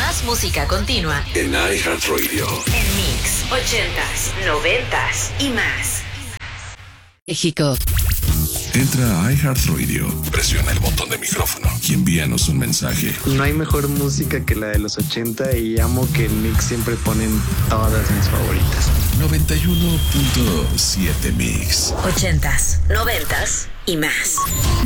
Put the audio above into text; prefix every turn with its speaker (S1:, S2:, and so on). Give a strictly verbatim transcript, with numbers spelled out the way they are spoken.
S1: Más música continua
S2: en iHeartRadio.
S1: En Mix, ochentas, noventas y más. México.
S2: Entra a iHeartRadio, presiona el botón de micrófono y envíanos un mensaje.
S3: No hay mejor música que la de los ochenta y amo que en Mix siempre ponen todas mis favoritas.
S2: noventa y uno punto siete Mix.
S1: Ochentas, noventas y más.